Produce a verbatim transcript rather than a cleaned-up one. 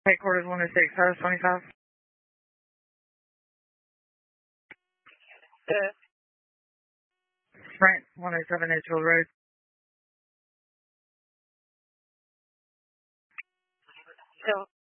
Headquarters one oh six, House twenty-five. Uh, Sprint one oh seven Edgefield Road. So